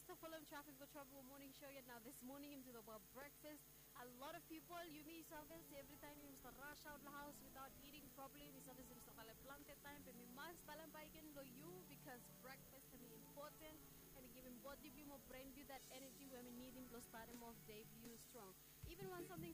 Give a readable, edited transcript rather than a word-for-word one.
Mr. Fulham Traffic for Trouble Morning Show yet now this morning into the well breakfast. A lot of people, you me service every time you must rush out the house without eating properly. We service must have a planted time, but we must balance by you because breakfast can be important and give him body view, more brain view, that energy when we need him to start him off day view strong. Even when something